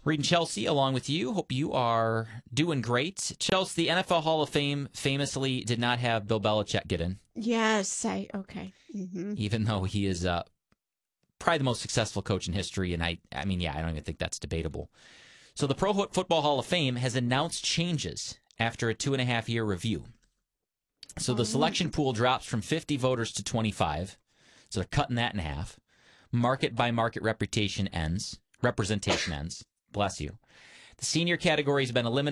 Reading Chelsea along with you. Hope you are doing great. Chelsea, the NFL Hall of Fame famously did not have Bill Belichick get in. Yes, okay. Mm-hmm. Even though he is probably the most successful coach in history, and I don't even think that's debatable. So the Pro Football Hall of Fame has announced changes after a 2.5-year review. So the selection pool drops from 50 voters to 25. So they're cutting that in half. Market by market representation ends. Bless you. The senior category has been eliminated.